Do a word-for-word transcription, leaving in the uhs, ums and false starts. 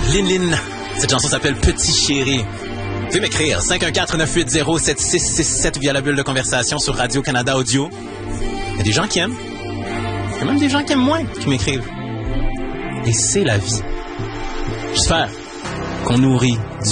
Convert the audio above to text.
Lin Lin. Cette chanson s'appelle Petit Chéri. Vous pouvez m'écrire cinq un quatre neuf huit zéro sept six six sept via la bulle de conversation sur Radio-Canada Audio. Il y a des gens qui aiment. Il y a même des gens qui aiment moins qui m'écrivent. Et c'est la vie. J'espère qu'on nourrit